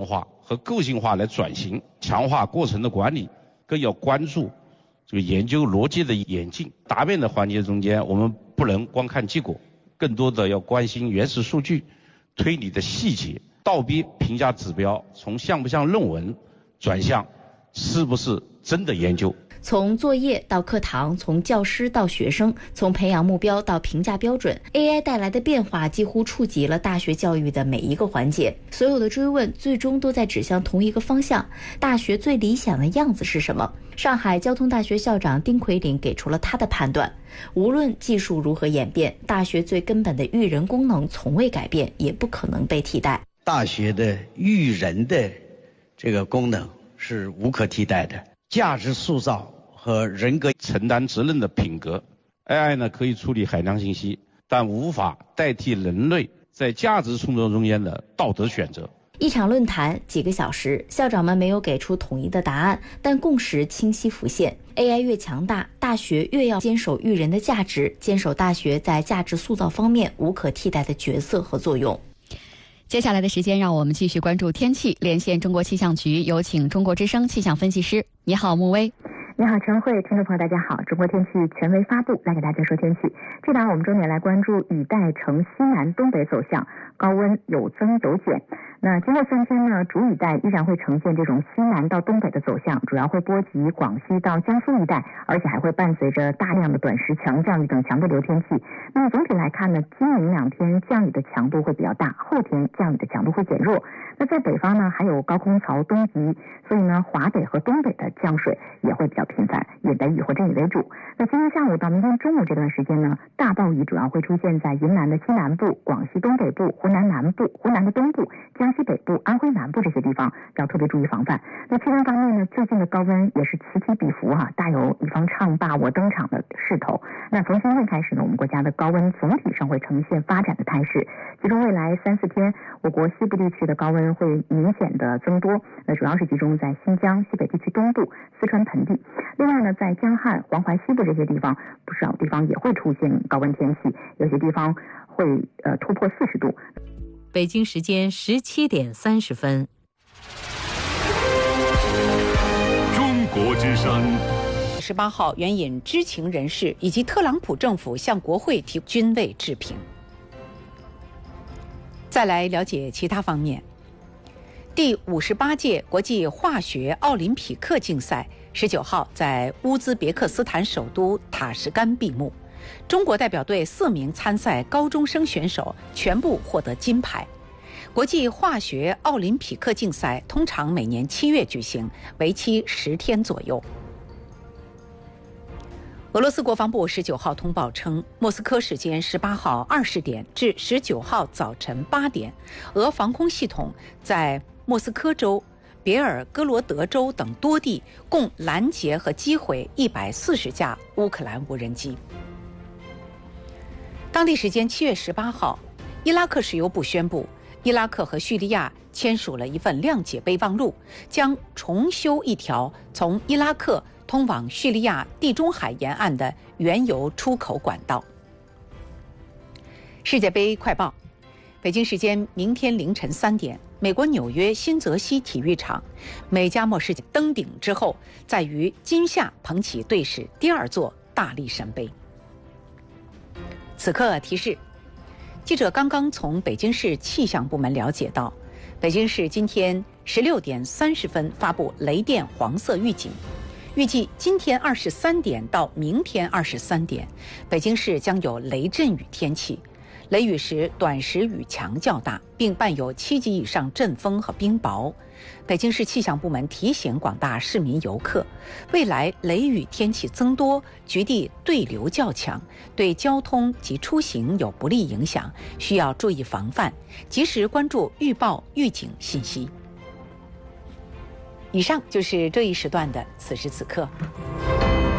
化和个性化来转型，强化过程的管理，更要关注这个研究逻辑的演进。答辩的环节中间，我们不能光看结果，更多的要关心原始数据、推理的细节。倒逼评价指标从像不像论文转向是不是真的研究。 从作业到课堂，从教师到学生，从培养目标到评价标准， AI 带来的变化几乎触及了大学教育的每一个环节。所有的追问最终都在指向同一个方向：大学最理想的样子是什么？上海交通大学校长丁奎林给出了他的判断：无论技术如何演变，大学最根本的育人功能从未改变，也不可能被替代。 大学的育人的这个功能是无可替代的，价值塑造和人格承担责任的品格。 AI 呢可以处理海量信息，但无法代替人类在价值冲突中间的道德选择。 一场论坛几个小时，校长们没有给出统一的答案，但共识清晰浮现。AI 越强大，大学越要坚守育人的价值，坚守大学在价值塑造方面无可替代的角色和作用。 接下来的时间，让我们继续关注天气。连线中国气象局，有请中国之声气象分析师。你好，穆威。 你好，陈慧，听众朋友大家好。中国天气权威发布，来给大家说天气。这档我们重点来关注雨带呈西南东北走向，高温有增有减。那经过3天呢，主雨带依然会呈现这种西南到东北的走向，主要会波及广西到江苏一带，而且还会伴随着大量的短时强降雨等强对流天气。那么总体来看呢，今明2天降雨的强度会比较大，后天降雨的强度会减弱。那在北方呢，还有高空槽东移，所以呢，华北和东北的降水也会比较频繁，以雷雨或阵雨为主。那今天下午到明天中午这段时间呢，大暴雨主要会出现在云南的西南部、广西东北部、湖南南部、湖南的东部、江西北部、安徽南部这些地方，要特别注意防范。那气温方面呢，最近的高温也是此起彼伏大有以方唱罢我登场的势头。那从今天开始呢，我们国家的高温总体上会呈现发展的态势，其中未来3、4天，我国西部地区的高温会明显的增多，那主要是集中在新疆、西北地区东部、四川盆地。另外呢，在江汉、黄淮西部这些地方，不少地方也会出现高温天气，有些地方会突破40度。 北京时间17点30分。 中国之声。 18号援引知情人士以及特朗普政府向国会提均未置评。再来了解其他方面。第58届国际化学奥林匹克竞赛19号在乌兹别克斯坦首都塔什干闭幕，中国代表队4名参赛高中生选手全部获得金牌。国际化学奥林匹克竞赛通常每年7月举行，为期10天左右。俄罗斯国防部19号通报称，莫斯科时间18号20点至19号早晨8点，俄防空系统在莫斯科州、别尔哥罗德州等多地共拦截和击毁140架乌克兰无人机。当地时间7月18号，伊拉克石油部宣布，伊拉克和叙利亚签署了一份谅解备忘录，将重修一条从伊拉克通往叙利亚地中海沿岸的原油出口管道。世界杯快报，北京时间明天凌晨3点，美国纽约新泽西体育场，美加墨世界登顶之后，再于今夏捧起队史第2座大力神杯。此刻提示，记者刚刚从北京市气象部门了解到，北京市今天16点30分发布雷电黄色预警，预计今天23点到明天23点，北京市将有雷阵雨天气，雷雨时短时雨强较大，并伴有7级以上阵风和冰雹。北京市气象部门提醒广大市民游客，未来雷雨天气增多，局地对流较强，对交通及出行有不利影响，需要注意防范，及时关注预报预警信息。以上就是这一时段的此时此刻。